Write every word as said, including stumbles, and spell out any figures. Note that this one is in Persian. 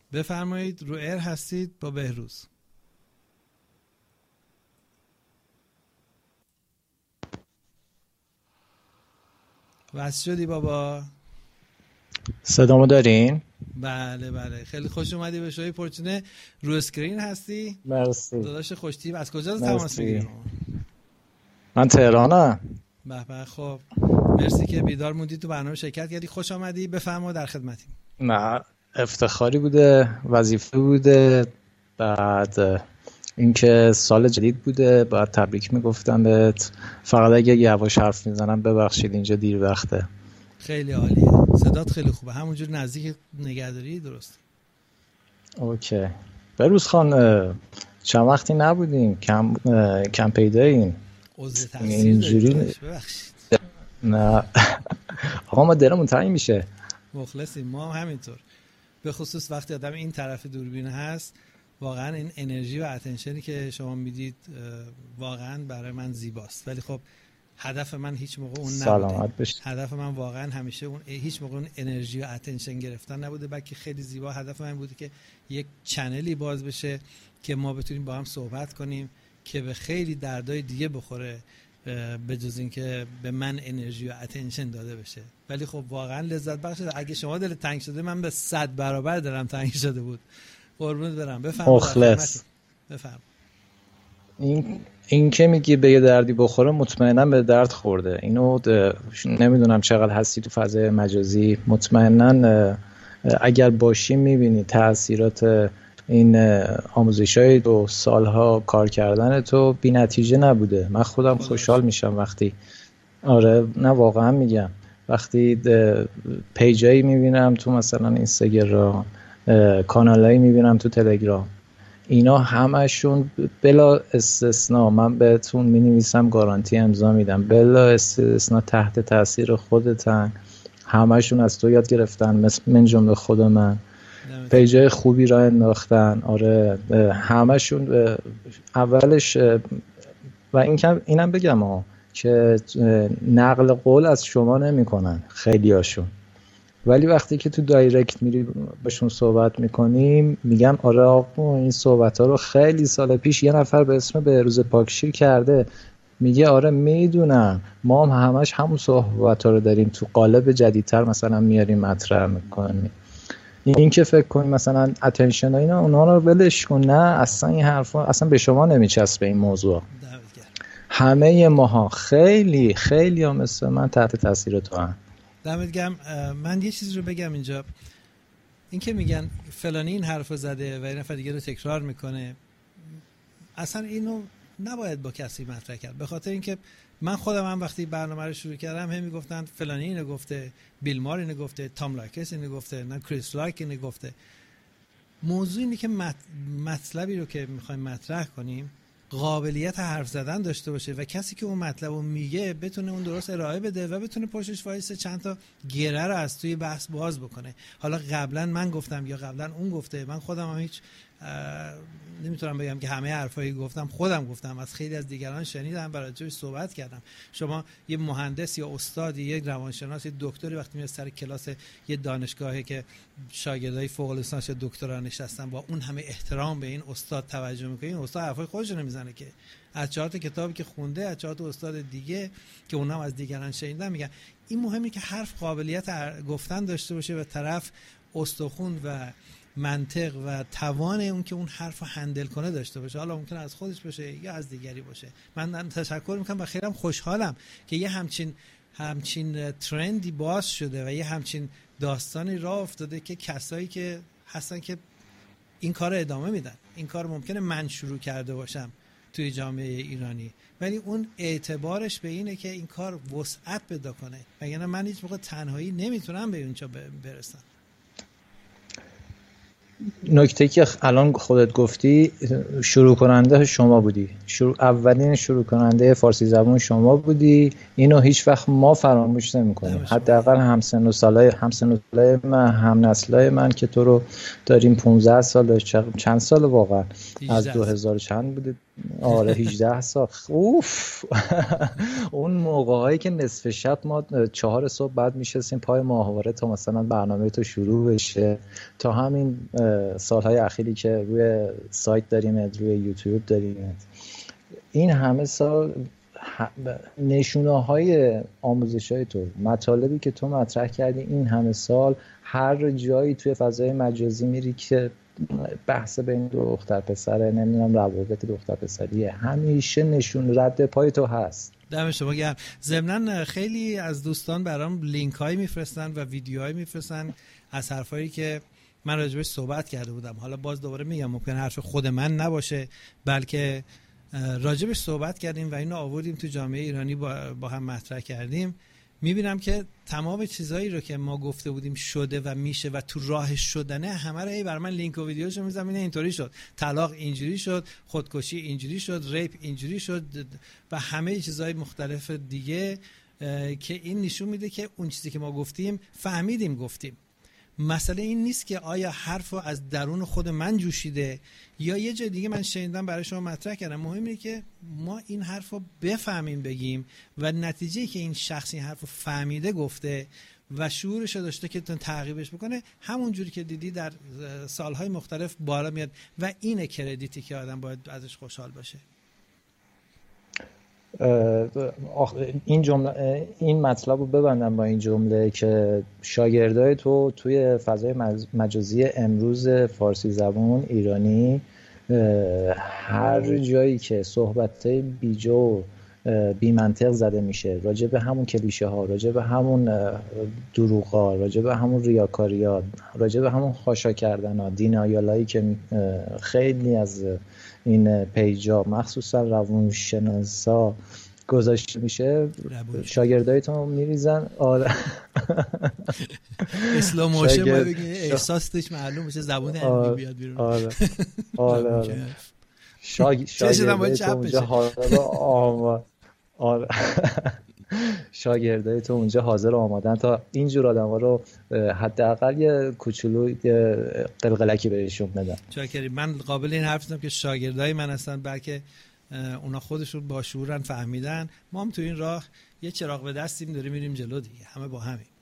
بفرمایید، رو ایر هستید با بهروز. وصل شدی بابا؟ صدامو دارین؟ بله بله، خیلی خوش اومدی به شوی پورچینه. رو اسکرین هستی؟ مرسی داداش خوشتیب. از کجا تماس میگیری؟ من تهرانم. به به، خب مرسی که بیدار موندی تو برنامه شرکت کردی. خوش آمدی، بفرما در خدمتیم. نه افتخاری بوده، وظیفه بوده، بعد اینکه سال جدید بوده باید تبریک میگفتم بهت. فقط اگه یواش حرف میزنم ببخشید، اینجا دیر وقته. خیلی عالیه، صدات خیلی خوبه، همونجور نزدیک نگهداری. درست. اوکی. بروز خان چند وقتی نبودیم، کم کم پیداییم. عضو تاثیر دارید، ببخشید. نه آقا ما درمون تعیین میشه. مخلصیم ما هم همینطور، به خصوص وقتی آدم این طرف دوربین هست. واقعا این انرژی و اتنشنی که شما میدید واقعا برای من زیباست. ولی خب هدف من هیچ موقع اون نبوده. هدف من واقعا همیشه اون هیچ موقع اون انرژی و اتنشن گرفتن نبوده، بلکه خیلی زیبا هدف من بوده که یک چنلی باز بشه که ما بتونیم با هم صحبت کنیم که به خیلی دردای دیگه بخوره، به جز این که به من انرژی و اتنشن داده بشه. ولی خب واقعا لذت بخشه. اگه شما دل تنگ شده، من به صد برابر دلم تنگ شده بود. قربونت برم. بفهم. مخلص. بفهم. این این که میگی به یه دردی بخوره، مطمئنا به درد خورده. اینو نمیدونم چقدر هستی تو فضای مجازی، مطمئنا اگر باشی میبینی تأثیرات این آموزش‌های دو سالها کار کردن تو بی نتیجه نبوده. من خودم خوشحال میشم وقتی، آره نه واقعا میگم، وقتی پیجایی میبینم تو مثلا اینستاگرام، کانالایی میبینم تو تلگرام، اینا همشون بلا استثناء، من بهتون مینویسم گارانتی امضا میدم، بلا استثناء تحت تاثیر خودتن. همشون از تو یاد گرفتن، مثل من جمله خود من پیجای خوبی را انداختن. آره همشون اولش. و این کم اینم بگم ها که نقل قول از شما نمی کنن خیلی هاشون، ولی وقتی که تو دایرکت میری باشون صحبت میکنیم میگم آره آقا این صحبت ها رو خیلی سال پیش یه نفر به اسم بهروز پاکشیر کرده. میگه آره میدونم، ما هم همش همون صحبت ها رو داریم، تو قالب جدیدتر مثلا میاریم مطرح میکنیم. این که فکر کنی مثلا اتنشن اینا اونا رو ولش کن، نه اصلا این حرفا اصلا به شما نمیچسبه. این موضوع همه ماها خیلی خیلی هم مثل من تحت تاثیر تو هم. دمت گرم. من یه چیزی رو بگم اینجا، این که میگن فلانی این حرفو زده و این نفر دیگه رو تکرار میکنه، اصلا اینو نباید با کسی مطرح کرد، به خاطر اینکه من خودم هم وقتی برنامه رو شروع کردم هم میگفتن فلانی اینو گفته، بیل مار اینو گفته، تام لایکس اینو گفته، نه کریس لایک اینو گفته. موضوع اینه که مطلبی رو که میخوایم مطرح کنیم قابلیت حرف زدن داشته باشه و کسی که اون مطلب رو میگه بتونه اون درست ارائه بده و بتونه پشتش وایسه چند تا گره رو از توی بحث باز بکنه. حالا قبلا من گفتم یا قبلا اون گفته، من خودم هم هیچ نمیتونم بگم که همه حرفایی گفتم، خودم گفتم، از خیلی از دیگران شنیدم، برای جوش صحبت کردم. شما یه مهندس یا استادی، یک روانشناس، یک دکتری وقتی میاد سر کلاس یه دانشگاهی که شاگردای فوق لیسانس یا دکترا نشستن، با اون همه احترام به این استاد توجه میکنه، این استاد حرفای خودش رو نمیزنه که، از چهار تا کتابی که خونده، از چهار تا استاد دیگه که اونها از دیگران شنیدن میگن. این مهمه که حرف قابلیت گفتن داشته باشه و طرف استخوان و منطق و توان اون که اون حرف رو هندل کنه داشته باشه. حالا ممکنه از خودش باشه یا از دیگری باشه. من تشکر میکنم و خیلی خوشحالم که یه همچین همچین ترندی باز شده و یه همچین داستانی راه افتاده که کسایی که هستن که این کار ادامه میدن. این کار ممکنه من شروع کرده باشم توی جامعه ایرانی، ولی اون اعتبارش به اینه که این کار وسعت پیدا کنه، وگرنه من هیچ موقع تنهایی نمیتونم به اونجا برسم. نکته که الان خودت گفتی، شروع کننده شما بودی، شروع اولین شروع کننده فارسی زبان شما بودی. اینو هیچ وقت ما فراموش نمی‌کنیم. حداقل همسن و سالای همسن و سالای من، هم نسلای من که تو رو داریم پانزده سال، چند سال واقعا از دو هزار چند بوده، آره هجده سال. اوف. اون موقع‌هایی که نصف شب ما چهار صبح بعد میشستیم پای ماهواره تا مثلا برنامه تو شروع بشه، تا همین سالهای اخیری که روی سایت داریم، روی یوتیوب داریم، این همه سال نشونه های آموزش های تو، مطالبی که تو مطرح کردی این همه سال، هر جایی توی فضای مجازی میری که بحث بین دختر پسره، نمیدونم روابط دختر پسریه، همیشه نشون رد پای تو هست. دم شما گرم. ضمناً خیلی از دوستان برام لینک هایی میفرستن و ویدیوهایی میفرستن از حرفایی که من راجبش صحبت کرده بودم. حالا باز دوباره میگم ممکن حرف خود من نباشه، بلکه راجبش صحبت کردیم و اینو آوردیم تو جامعه ایرانی با, با هم مطرح کردیم. میبینم که تمام چیزایی رو که ما گفته بودیم شده و میشه و تو راهش شدنه، همه رو ای بر من لینک و ویدیوشو میذارم، اینه اینطوری شد، طلاق اینجوری شد، خودکشی اینجوری شد، ریپ اینجوری شد و همه چیزهای مختلف دیگه که این نشون میده که اون چیزی که ما گفتیم فهمیدیم گفتیم. مسئله این نیست که آیا حرفو از درون خود من جوشیده یا یه جای دیگه من شنیدم برای شما مطرح کردم. مهمه که ما این حرفو بفهمیم بگیم و نتیجه که این شخص این حرفو فهمیده گفته و شعورش داشته که تعقیبش بکنه، همون جوری که دیدی در سالهای مختلف بالا میاد و اینه کردیتی که آدم باید ازش خوشحال باشه. این جمله، این مطلب رو ببندم با این جمله که شاگردای تو توی فضای مجازی امروز فارسی زبان ایرانی، هر جایی که صحبتای بیجو بی منطق زده میشه راجع به همون کلیشه ها، راجع به همون دروغا، راجع به همون ریاکاریا، راجع به همون خاشا کردن ها، دینایالایی که خیلی از این پیجا مخصوصا روانشناسا گذاشته میشه، شاگردایتون میریزن. آره اسلو موشن ما بگیم احساسش معلوم میشه، زبون علمی بیاد بیرون. آره آره آره شاگردایتون اونجا حاضر آماد. آره شاگردای تو اونجا حاضر آمادن تا اینجور آدم‌ها رو حداقل یه کوچولو قلقلکی بهشون بدن. چاکری. من قابل این حرف نیستم که شاگردای من هستن، بلکه اونا خودشون با شعورن، فهمیدن. ما هم تو این راه یه چراغ به دستیم داریم میریم جلو دیگه، همه با همیم.